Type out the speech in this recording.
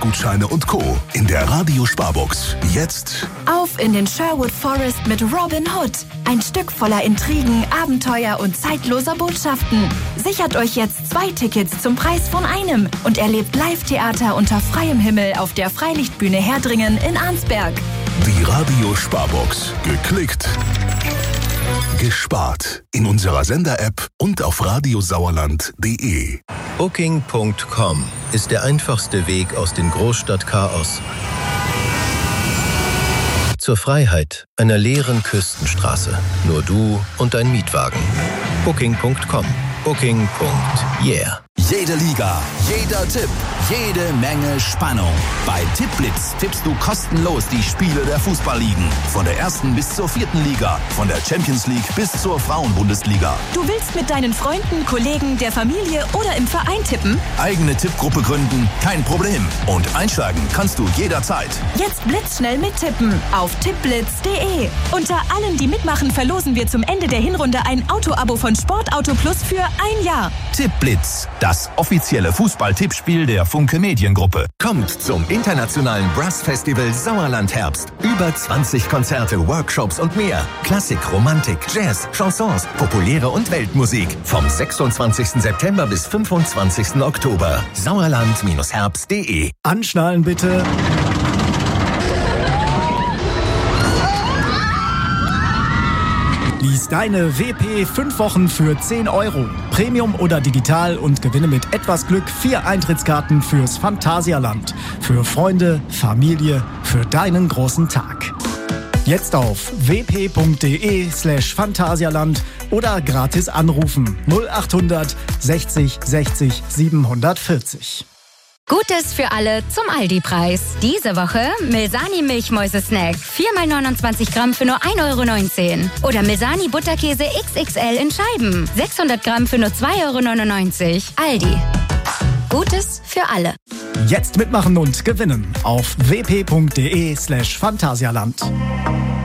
Startgutscheine und Co. in der Radio-Sparbox. Jetzt auf in den Sherwood Forest mit Robin Hood. Ein Stück voller Intrigen, Abenteuer und zeitloser Botschaften. Sichert euch jetzt 2 Tickets zum Preis von einem und erlebt Live-Theater unter freiem Himmel auf der Freilichtbühne Herdringen in Arnsberg. die Radio-Sparbox. Geklickt, gespart. In unserer Sender-App und auf radiosauerland.de. Booking.com ist der einfachste Weg aus dem Großstadtchaos zur Freiheit einer leeren Küstenstraße. Nur du und dein Mietwagen. Booking.com. Booking.yeah. Jede Liga, jeder Tipp, jede Menge Spannung. Bei Tippblitz tippst du kostenlos die Spiele der Fußballligen. Von der 1. bis zur 4. Liga, von der Champions League bis zur Frauenbundesliga. Du willst mit deinen Freunden, Kollegen, der Familie oder im Verein tippen? Eigene Tippgruppe gründen? Kein Problem. Und einsteigen kannst du jederzeit. Jetzt blitzschnell mittippen auf tippblitz.de. Unter allen, die mitmachen, verlosen wir zum Ende der Hinrunde ein Autoabo von Sportauto Plus für 1 Jahr. Tippblitz, das offizielle Fußball-Tippspiel der Funke Mediengruppe. Kommt zum internationalen Brass-Festival Sauerland Herbst. Über 20 Konzerte, Workshops und mehr. Klassik, Romantik, Jazz, Chansons, populäre und Weltmusik. Vom 26. September bis 25. Oktober. Sauerland-herbst.de. Anschnallen bitte. Lies deine WP 5 Wochen für 10 €. Premium oder digital und gewinne mit etwas Glück 4 Eintrittskarten fürs Phantasialand. Für Freunde, Familie, für deinen großen Tag. Jetzt auf wp.de/Phantasialand oder gratis anrufen 0800 60 60 740. Gutes für alle zum Aldi-Preis. Diese Woche Milsani Milchmäuse-Snack. 4x29 Gramm für nur 1,19 €. Oder Milsani Butterkäse XXL in Scheiben. 600 Gramm für nur 2,99 €. Aldi. Gutes für alle. Jetzt mitmachen und gewinnen auf wp.de/Phantasialand.